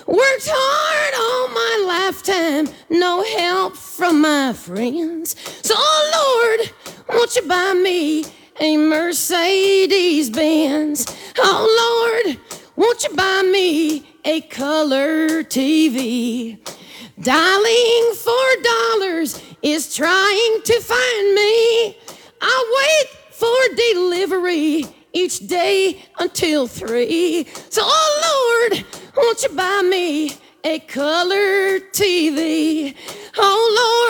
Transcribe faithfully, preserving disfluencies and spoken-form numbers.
Worked hard all my lifetime, no help from my friends. So, Lord, won't you buy me a Mercedes Benz? Oh, Lord, won't you buy me a color T V? Dialing for dollars is trying to find me. I wait for delivery each day until three. So, oh Lord, won't you buy me a color T V? Oh Lord.